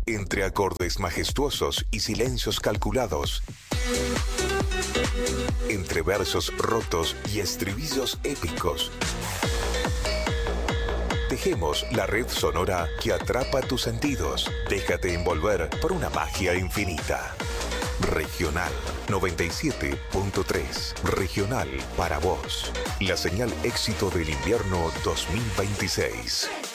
Entre acordes majestuosos y silencios calculados. Entre versos rotos y estribillos épicos. Tejemos la red sonora que atrapa tus sentidos. Déjate envolver por una magia infinita. Regional 97.3. Regional para vos. La señal éxito del invierno 2026.